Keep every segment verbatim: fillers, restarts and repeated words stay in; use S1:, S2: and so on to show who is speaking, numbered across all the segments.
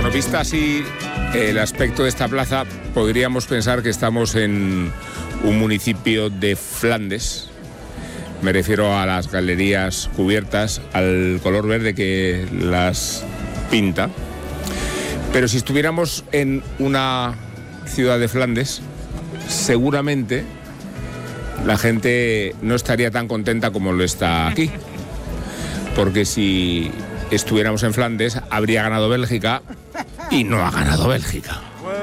S1: Bueno, vista así el aspecto de esta plaza, podríamos pensar que estamos en un municipio de Flandes. Me refiero a las galerías cubiertas, al color verde que las pinta. Pero si estuviéramos en una ciudad de Flandes, seguramente la gente no estaría tan contenta como lo está aquí. Porque si estuviéramos en Flandes, habría ganado Bélgica y no ha ganado Bélgica.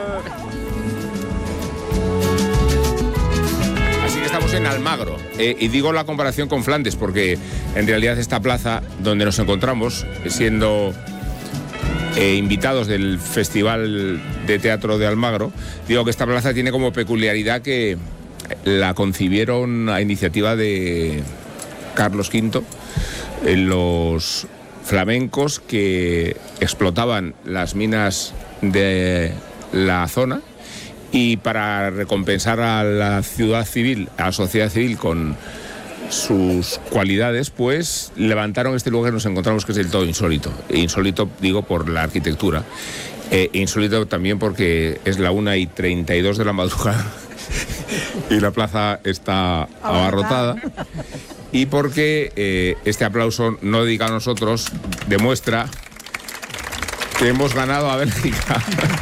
S1: Así que estamos en Almagro. Eh, y digo la comparación con Flandes porque en realidad esta plaza donde nos encontramos, siendo eh, invitados del Festival de Teatro de Almagro, digo que esta plaza tiene como peculiaridad que la concibieron a iniciativa de Carlos quinto, en los flamencos que explotaban las minas de la zona, y para recompensar a la ciudad civil, a la sociedad civil con sus cualidades, pues levantaron este lugar que nos encontramos, que es del todo insólito. Insólito digo por la arquitectura, eh, insólito también porque es la una y treinta y dos de la madrugada y la plaza está abarrotada. Y porque eh, este aplauso no dedicado a nosotros demuestra que hemos ganado a Bélgica.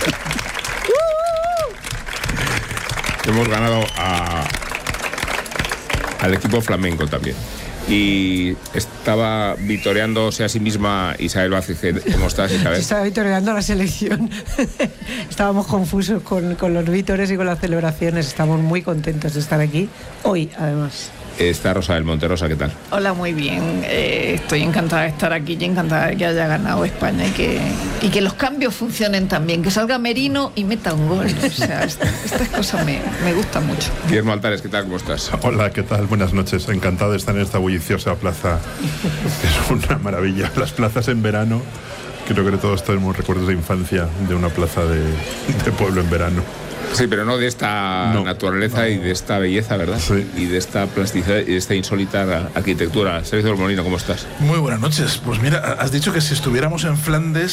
S1: Hemos ganado a, al equipo flamenco también. Y estaba vitoreándose a sí misma Isabel Vázquez. ¿Cómo estás, Isabel?
S2: Estaba vitoreando la selección. Estábamos confusos con, con los vítores y con las celebraciones. Estamos muy contentos de estar aquí hoy, además.
S1: Está Rosa del Monte. Rosa, ¿qué tal?
S3: Hola, muy bien. Eh, estoy encantada de estar aquí y encantada de que haya ganado España y que, y que los cambios funcionen también. Que salga Merino y meta un gol. O sea, esta, estas cosas me, me gustan mucho.
S1: Guillermo Altares, ¿qué tal? ¿Cómo estás?
S4: Hola, ¿qué tal? Buenas noches. Encantado de estar en esta bulliciosa plaza. Es una maravilla. Las plazas en verano, creo que todos tenemos recuerdos de infancia de una plaza de, de pueblo en verano.
S1: Sí, pero no de esta no, naturaleza no. y de esta belleza, ¿verdad?
S4: Sí.
S1: Y de esta plasticidad y de esta insólita arquitectura. Sergio del Molino, ¿cómo estás?
S5: Muy buenas noches. Pues mira, has dicho que si estuviéramos en Flandes